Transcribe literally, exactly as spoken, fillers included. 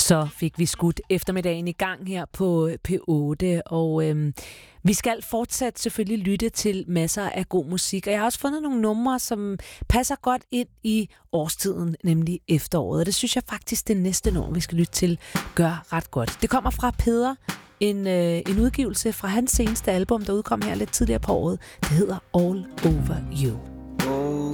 Så fik vi skudt eftermiddagen i gang her på P otte, og øhm, vi skal fortsat selvfølgelig lytte til masser af god musik. Og jeg har også fundet nogle numre, som passer godt ind i årstiden, nemlig efteråret. Og det synes jeg faktisk, det næste nummer, vi skal lytte til, gør ret godt. Det kommer fra Peder, en, øh, en udgivelse fra hans seneste album, der udkom her lidt tidligere på året. Det hedder All Over You.